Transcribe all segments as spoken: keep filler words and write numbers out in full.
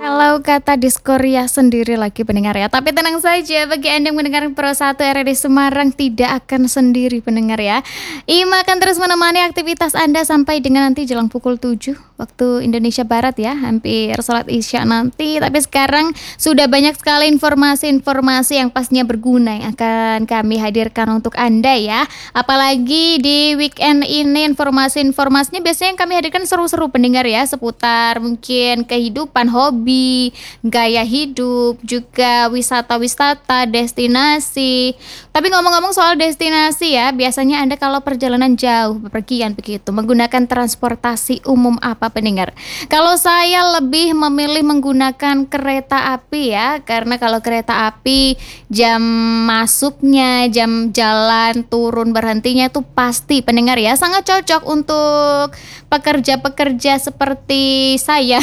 Kalau kata diskoria sendiri lagi pendengar ya, tapi tenang saja bagi Anda yang mendengar Pro satu R R I Semarang tidak akan sendiri pendengar ya. Ima akan terus menemani aktivitas Anda sampai dengan nanti jelang pukul tujuh waktu Indonesia Barat ya, hampir sholat Isya nanti. Tapi sekarang sudah banyak sekali informasi-informasi yang pastinya berguna yang akan kami hadirkan untuk Anda ya. Apalagi di weekend ini informasi-informasinya biasanya yang kami hadirkan seru-seru pendengar ya, seputar mungkin kehidupan, hobi, gaya hidup, juga wisata-wisata, destinasi. Tapi ngomong-ngomong soal destinasi ya, biasanya Anda kalau perjalanan jauh, bepergian begitu, menggunakan transportasi umum apa pendengar? Kalau saya lebih memilih menggunakan kereta api ya, karena kalau kereta api jam masuknya, jam jalan, turun, berhentinya itu pasti pendengar ya, sangat cocok untuk pekerja-pekerja seperti saya.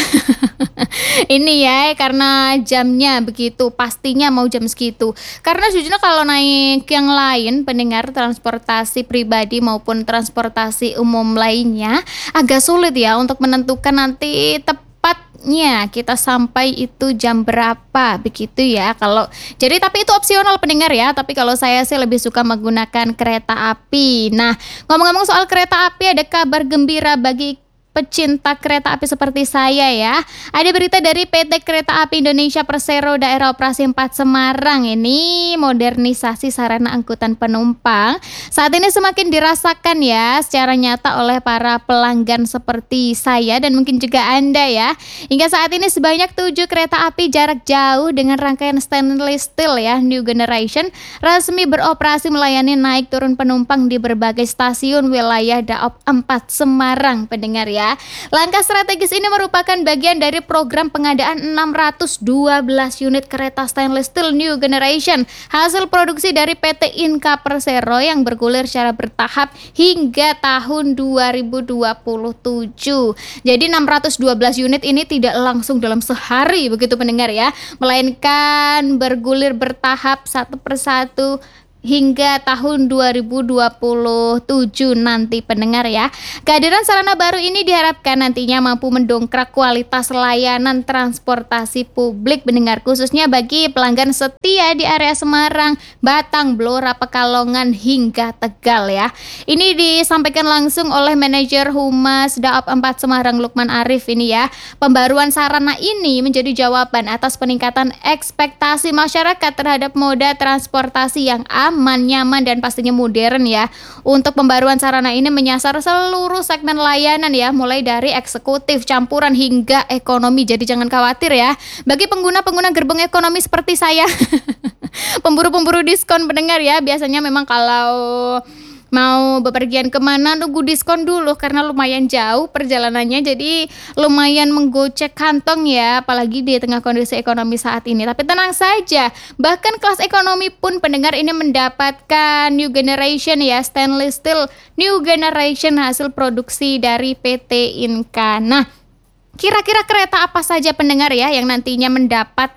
Ini ya, karena jamnya begitu, pastinya mau jam segitu. Karena sejujurnya kalau naik yang lain, pendengar transportasi pribadi maupun transportasi umum lainnya, agak sulit ya untuk menentukan nanti tepatnya kita sampai itu jam berapa begitu ya. Kalau jadi tapi itu opsional pendengar ya. Tapi kalau saya sih lebih suka menggunakan kereta api. Nah, ngomong-ngomong soal kereta api, ada kabar gembira bagi pecinta kereta api seperti saya ya. Ada berita dari P T Kereta Api Indonesia Persero Daerah Operasi empat Semarang. Ini modernisasi sarana angkutan penumpang saat ini semakin dirasakan ya secara nyata oleh para pelanggan seperti saya dan mungkin juga Anda ya. Hingga saat ini sebanyak tujuh kereta api jarak jauh dengan rangkaian stainless steel ya, new generation, resmi beroperasi melayani naik turun penumpang di berbagai stasiun wilayah Daop empat Semarang pendengar ya. Langkah strategis ini merupakan bagian dari program pengadaan enam ratus dua belas unit kereta stainless steel new generation hasil produksi dari P T Inka Persero yang bergulir secara bertahap hingga tahun dua ribu dua puluh tujuh. Jadi enam ratus dua belas unit ini tidak langsung dalam sehari begitu pendengar ya, melainkan bergulir bertahap satu persatu hingga tahun dua ribu dua puluh tujuh nanti pendengar ya. Kehadiran sarana baru ini diharapkan nantinya mampu mendongkrak kualitas layanan transportasi publik pendengar, khususnya bagi pelanggan setia di area Semarang, Batang, Blora, Pekalongan hingga Tegal ya. Ini disampaikan langsung oleh manajer Humas Daop empat Semarang Lukman Arif ini ya. Pembaruan sarana ini menjadi jawaban atas peningkatan ekspektasi masyarakat terhadap moda transportasi yang aman aman, nyaman, dan pastinya modern ya. Untuk pembaruan sarana ini menyasar seluruh segmen layanan ya, mulai dari eksekutif, campuran, hingga ekonomi. Jadi jangan khawatir ya, bagi pengguna-pengguna gerbong ekonomi seperti saya, pemburu-pemburu diskon pendengar ya. Biasanya memang kalau mau bepergian kemana nunggu diskon dulu karena lumayan jauh perjalanannya, jadi lumayan menggocek kantong ya, apalagi di tengah kondisi ekonomi saat ini. Tapi tenang saja, bahkan kelas ekonomi pun pendengar ini mendapatkan new generation ya, stainless steel new generation hasil produksi dari P T Inka. Nah, kira-kira kereta apa saja pendengar ya yang nantinya mendapatkan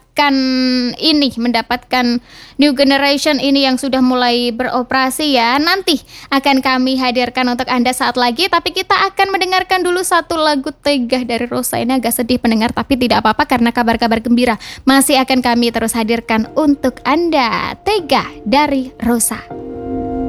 ini, mendapatkan new generation ini yang sudah mulai beroperasi ya, nanti akan kami hadirkan untuk Anda saat lagi. Tapi kita akan mendengarkan dulu satu lagu Tega dari Rosa. Ini agak sedih pendengar, tapi tidak apa-apa karena kabar-kabar gembira masih akan kami terus hadirkan untuk Anda. Tega dari Rosa.